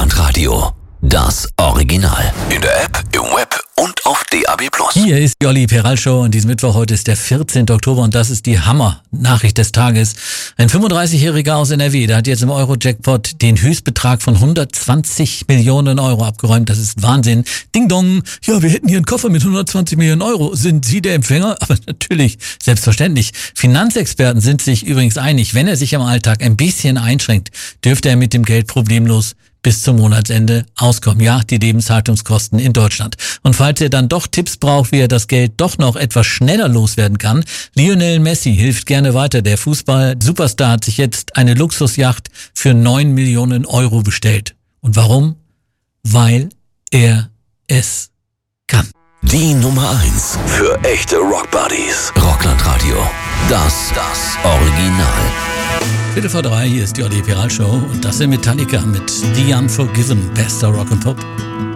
Rockland Radio, das Original. In der App, im Web und auf DAB+. Hier ist die Olli Peral Show und diesen Mittwoch, heute ist der 14. Oktober und das ist die Hammer-Nachricht des Tages. Ein 35-Jähriger aus NRW, der hat jetzt im Euro-Jackpot den Höchstbetrag von 120 Millionen Euro abgeräumt. Das ist Wahnsinn. Ding dong, ja, wir hätten hier einen Koffer mit 120 Millionen Euro. Sind Sie der Empfänger? Aber natürlich, selbstverständlich. Finanzexperten sind sich übrigens einig, wenn er sich im Alltag ein bisschen einschränkt, dürfte er mit dem Geld problemlos bis zum Monatsende auskommen. Ja, die Lebenshaltungskosten in Deutschland. Und falls ihr dann doch Tipps braucht, wie er das Geld doch noch etwas schneller loswerden kann, Lionel Messi hilft gerne weiter. Der Fußball-Superstar hat sich jetzt eine Luxusjacht für 9 Millionen Euro bestellt. Und warum? Weil er es kann. Die Nummer 1 für echte Rockbuddies. Rockland Radio, das Original. 2:45, hier ist die Olli Peral Show und das ist Metallica mit The Unforgiven, bester Rock and Pop.